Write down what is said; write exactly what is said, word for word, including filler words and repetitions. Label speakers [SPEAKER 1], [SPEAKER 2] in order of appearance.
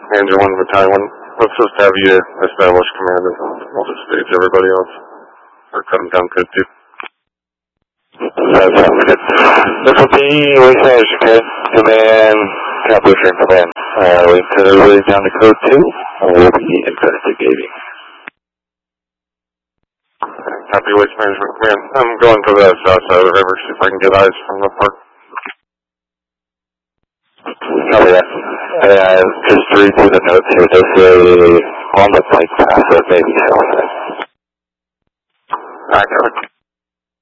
[SPEAKER 1] Manager one Battalion one. Let's just have you establish command and I'll just stage everybody else. Or cut them down code two.
[SPEAKER 2] That sounds good. This will be Wastelanders, okay? Command, accomplishing command. Uh, we cut everybody down to code two, and we'll be investigating.
[SPEAKER 1] Copy Waste Management Command. I'm going to the south side of the river, see if I can get eyes from the park.
[SPEAKER 2] Copy that. Uh, just to read through the notes here, there's a on the bike path that may be south side.
[SPEAKER 1] I got it.